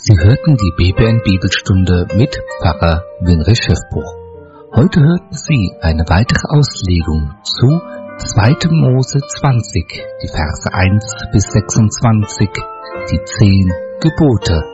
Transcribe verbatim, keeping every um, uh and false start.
Sie hörten die B B N-Bibelstunde mit Pfarrer Winrich Schäffbuch. Heute hörten Sie eine weitere Auslegung zu zweiter Mose zwanzig, die Verse eins bis sechsundzwanzig, die zehn Gebote.